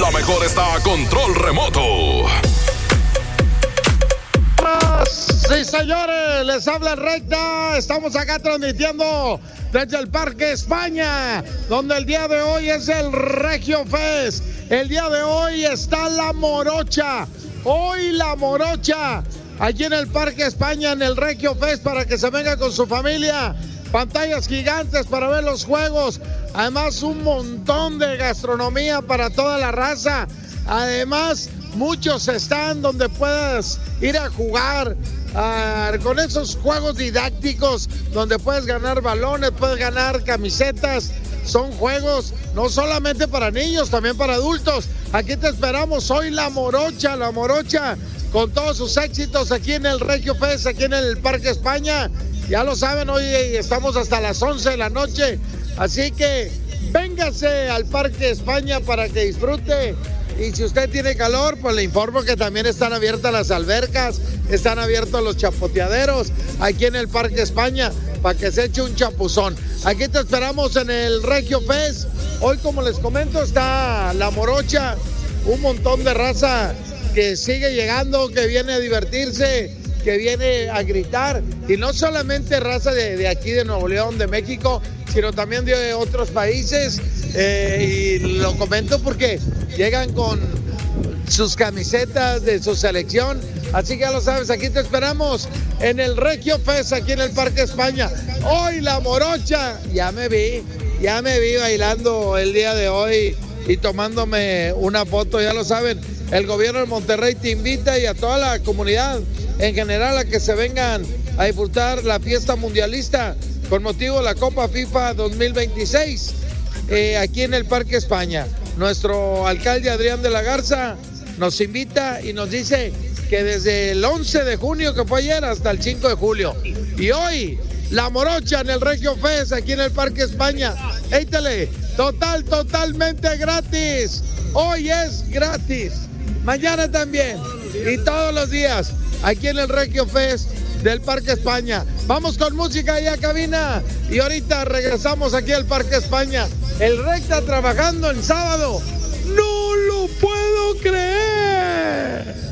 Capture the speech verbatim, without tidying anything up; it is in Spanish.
La mejor está a control remoto. Sí, señores, les habla Recta. Estamos acá transmitiendo desde el Parque España, donde el día de hoy es el Regio Fest. El día de hoy está la Morocha. Hoy la Morocha, allí en el Parque España, en el Regio Fest, para que se venga con su familia. Pantallas gigantes para ver los juegos. Además, un montón de gastronomía para toda la raza. Además, muchos están donde puedas ir a jugar uh, con esos juegos didácticos donde puedes ganar balones, puedes ganar camisetas. Son juegos no solamente para niños, también para adultos. Aquí te esperamos hoy la Morocha, la Morocha con todos sus éxitos aquí en el Regio Fest, aquí en el Parque España. Ya lo saben, hoy estamos hasta las once de la noche. Así que véngase al Parque España para que disfrute. Y si usted tiene calor, pues le informo que también están abiertas las albercas, están abiertos los chapoteaderos aquí en el Parque España para que se eche un chapuzón. Aquí te esperamos en el Regio Fest. Hoy, como les comento, está la Morocha, un montón de raza que sigue llegando, que viene a divertirse, que viene a gritar. Y no solamente raza de, de aquí, de Nuevo León, de México, sino también de otros países. Eh, y lo comento porque llegan con sus camisetas de su selección. Así que ya lo sabes, aquí te esperamos en el Regio Fest, aquí en el Parque España. Hoy la Morocha, ya me vi, ya me vi bailando el día de hoy y tomándome una foto, ya lo saben. El gobierno de Monterrey te invita y a toda la comunidad en general a que se vengan a disfrutar la fiesta mundialista con motivo de la Copa FIFA dos mil veintiséis, eh, aquí en el Parque España. Nuestro alcalde Adrián de la Garza nos invita y nos dice que desde el once de junio, que fue ayer, hasta el cinco de julio. Y hoy, la Morocha en el Regio Fest, aquí en el Parque España. Éitale, total, totalmente gratis. Hoy es gratis. Mañana también. Y todos los días, aquí en el Regio Fest del Parque España. Vamos con música ahí a cabina. Y ahorita regresamos aquí al Parque España. El Recta trabajando el sábado. ¡No lo puedo creer!